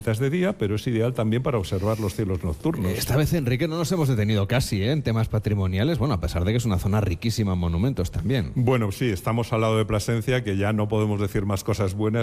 de día, pero es ideal también para observar los cielos nocturnos. Esta vez, Enrique, no nos hemos detenido casi en temas patrimoniales, bueno, a pesar de que es una zona riquísima en monumentos también. Bueno, sí, estamos al lado de Plasencia, que ya no podemos decir más cosas buenas